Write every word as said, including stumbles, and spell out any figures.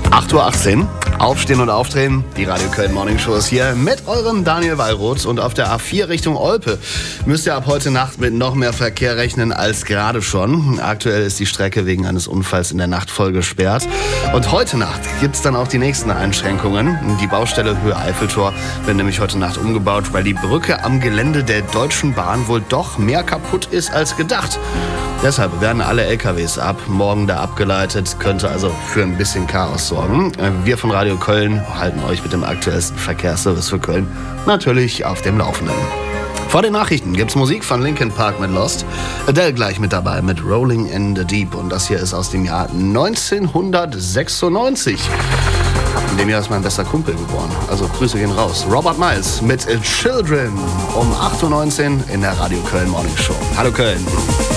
acht Uhr achtzehn. Aufstehen und aufdrehen. Die Radio Köln Morning Show ist hier mit eurem Daniel Wallroth. Und auf der A vier Richtung Olpe müsst ihr ab heute Nacht mit noch mehr Verkehr rechnen als gerade schon. Aktuell ist die Strecke wegen eines Unfalls in der Nacht voll gesperrt. Und heute Nacht gibt es dann auch die nächsten Einschränkungen. Die Baustelle Höhe Eiffeltor wird nämlich heute Nacht umgebaut, weil die Brücke am Gelände der Deutschen Bahn wohl doch mehr kaputt ist als gedacht. Deshalb werden alle L K Ws ab morgen da abgeleitet, könnte also für ein bisschen Chaos sorgen. Wir von Radio Köln halten euch mit dem aktuellsten Verkehrsservice für Köln natürlich auf dem Laufenden. Vor den Nachrichten gibt's Musik von Linkin Park mit Lost, Adele gleich mit dabei mit Rolling in the Deep und das hier ist aus dem Jahr neunzehnhundertsechsundneunzig. In dem Jahr ist mein bester Kumpel geboren, also Grüße gehen raus. Robert Miles mit Children um acht Uhr neunzehn in der Radio Köln Morning Show. Hallo Köln.